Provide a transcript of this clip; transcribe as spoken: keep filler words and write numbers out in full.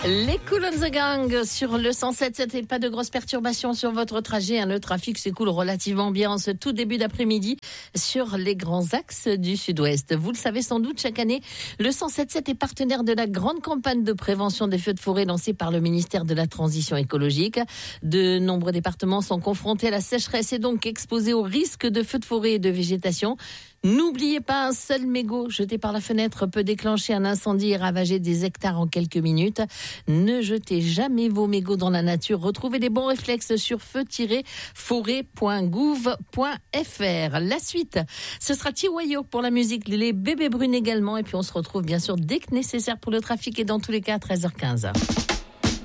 Les Kool and the Gang sur le cent sept virgule sept et pas de grosses perturbations sur votre trajet. Le trafic s'écoule relativement bien en ce tout début d'après-midi sur les grands axes du sud-ouest. Vous le savez sans doute, chaque année, le cent sept virgule sept est partenaire de la grande campagne de prévention des feux de forêt lancée par le ministère de la Transition écologique. De nombreux départements sont confrontés à la sécheresse et donc exposés au risque de feux de forêt et de végétation. N'oubliez pas, un seul mégot jeté par la fenêtre peut déclencher un incendie et ravager des hectares en quelques minutes. Ne jetez jamais vos mégots dans la nature. Retrouvez les bons réflexes sur feu tiret forêt point gouv point f r. La suite, ce sera Tiwayo pour la musique, les bébés brunes également. Et puis on se retrouve bien sûr dès que nécessaire pour le trafic et dans tous les cas à treize heures quinze.